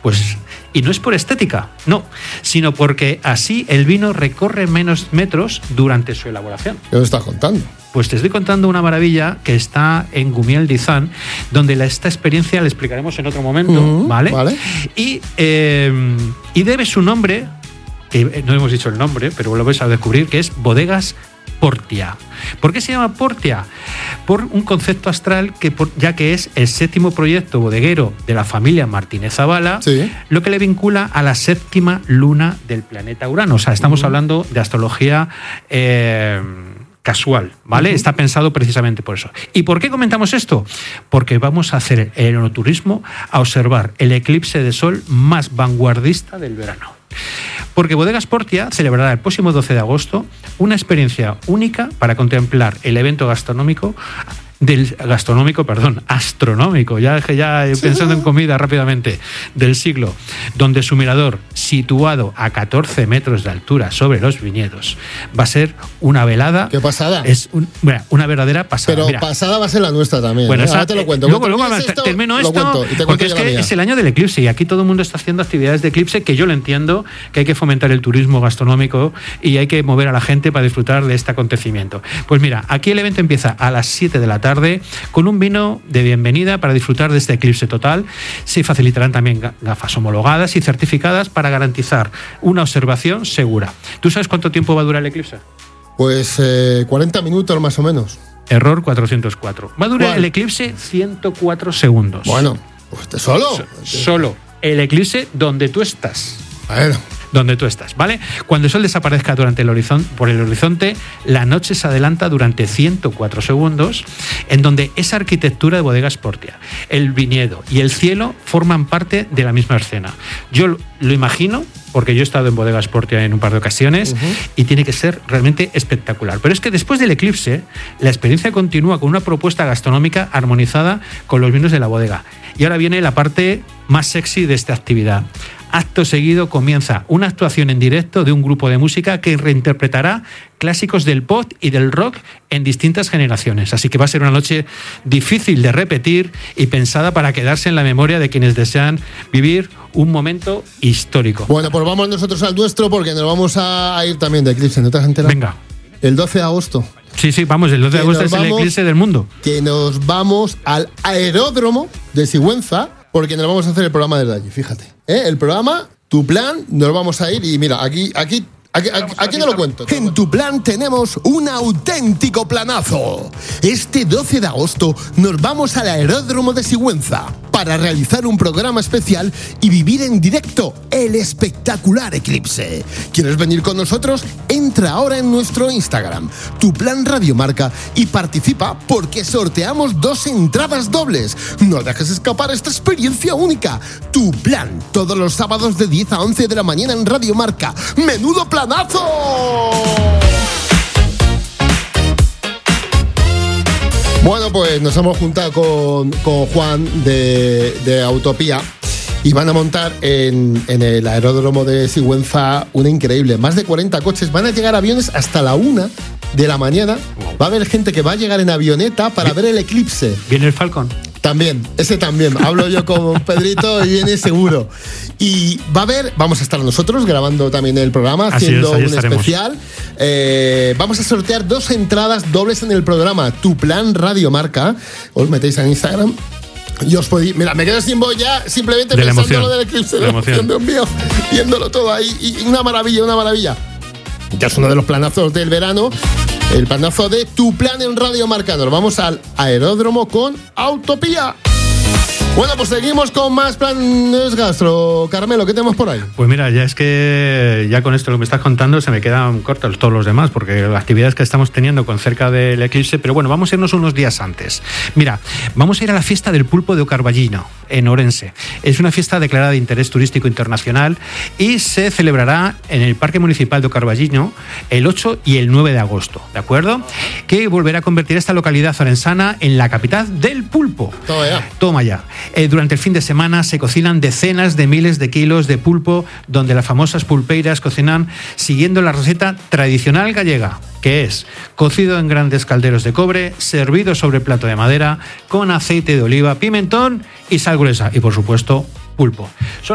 Pues, y no es por estética, no, sino porque así el vino recorre menos metros durante su elaboración. ¿Qué me estás contando? Pues te estoy contando una maravilla que está en Gumiel de Izán, donde esta experiencia la explicaremos en otro momento, ¿vale? Y debe su nombre, que no hemos dicho el nombre, pero lo vais a descubrir, que es Bodegas Portia. ¿Por qué se llama Portia? Por un concepto astral ya que es el 7º proyecto bodeguero de la familia Martínez Zavala, sí, lo que le vincula a la 7ª luna del planeta Urano. O sea, estamos hablando de astrología casual, ¿vale? Está pensado precisamente por eso. ¿Y por qué comentamos esto? Porque vamos a hacer el enoturismo a observar el eclipse de sol más vanguardista del verano. Porque Bodegas Portia celebrará el próximo 12 de agosto una experiencia única para contemplar el evento astronómico, ya pensando en comida rápidamente, del siglo, donde su mirador, situado a 14 metros de altura sobre los viñedos, va a ser una velada. ¡Qué pasada! Es una verdadera pasada. Pero pasada va a ser la nuestra también. Bueno, ahora te lo cuento. Luego termino esto, porque es que es el año del eclipse y aquí todo el mundo está haciendo actividades de eclipse, que yo lo entiendo, que hay que fomentar el turismo gastronómico y hay que mover a la gente para disfrutar de este acontecimiento. Pues mira, aquí el evento empieza a las 7 de la tarde con un vino de bienvenida para disfrutar de este eclipse total. Se facilitarán también gafas homologadas y certificadas para garantizar una observación segura. ¿Tú sabes cuánto tiempo va a durar el eclipse? Pues 40 minutos más o menos. Error 404. Va a durar el eclipse 104 segundos. Bueno, pues solo. Solo el eclipse donde tú estás. Bueno. Donde tú estás, ¿vale? Cuando el sol desaparezca por el horizonte, la noche se adelanta durante 104 segundos, en donde esa arquitectura de Bodegas Portia, el viñedo y el cielo forman parte de la misma escena. Yo lo imagino, porque yo he estado en Bodegas Portia en un par de ocasiones, y tiene que ser realmente espectacular. Pero es que después del eclipse, la experiencia continúa con una propuesta gastronómica armonizada con los vinos de la bodega. Y ahora viene la parte más sexy de esta actividad. Acto seguido comienza una actuación en directo de un grupo de música que reinterpretará clásicos del pop y del rock en distintas generaciones. Así que va a ser una noche difícil de repetir y pensada para quedarse en la memoria de quienes desean vivir un momento histórico. Bueno, pues vamos nosotros al nuestro, porque nos vamos a ir también de eclipse. ¿No te has enterado? Venga. El 12 de agosto. Sí, vamos, el 12 de agosto es el eclipse del mundo. Que nos vamos al aeródromo de Sigüenza, porque nos vamos a hacer el programa desde allí, fíjate. El programa, Tu Plan, nos vamos a ir y mira, aquí no lo cuento. En Tu Plan tenemos un auténtico planazo. Este 12 de agosto nos vamos al aeródromo de Sigüenza para realizar un programa especial y vivir en directo el espectacular eclipse. ¿Quieres venir con nosotros? Entra ahora en nuestro Instagram, Tu Plan Radio Marca, y participa porque sorteamos 2 entradas dobles. No dejes escapar esta experiencia única. Tu Plan, todos los sábados de 10 a 11 de la mañana en Radio Marca. ¡Menudo planazo! Bueno, pues nos hemos juntado con Juan de Autopía y van a montar en el aeródromo de Sigüenza una increíble. Más de 40 coches, van a llegar aviones hasta la 1 de la mañana. Va a haber gente que va a llegar en avioneta para ver el eclipse. ¿Viene el Falcon? También, ese también. Hablo yo con Pedrito y viene seguro. Y vamos a estar nosotros grabando también el programa, haciendo un especial. Vamos a sortear 2 entradas dobles en el programa Tu Plan Radio Marca. Os metéis en Instagram. Y os podéis... Mira, me quedo sin voz ya simplemente pensando lo del eclipse. De la emoción, Dios mío, viéndolo todo ahí. Y una maravilla. Ya es uno de los planazos del verano. El planazo de Tu Plan en Radio Marca. Nos vamos al aeródromo con Autopía. Bueno, pues seguimos con más planes gastro. Carmelo, ¿qué tenemos por ahí? Pues mira, ya es que ya con esto lo que me estás contando se me quedan cortos todos los demás, porque las actividades que estamos teniendo con cerca del eclipse, pero bueno, vamos a irnos unos días antes. Mira, vamos a ir a la fiesta del pulpo de Ocarballino, en Orense. Es una fiesta declarada de interés turístico internacional y se celebrará en el Parque Municipal de Ocarballino el 8 y el 9 de agosto, ¿de acuerdo? Que volverá a convertir esta localidad orensana en la capital del pulpo. Toma ya. Durante el fin de semana se cocinan decenas de miles de kilos de pulpo, donde las famosas pulpeiras cocinan siguiendo la receta tradicional gallega, que es cocido en grandes calderos de cobre, servido sobre plato de madera, con aceite de oliva, pimentón y sal gruesa, y por supuesto pulpo.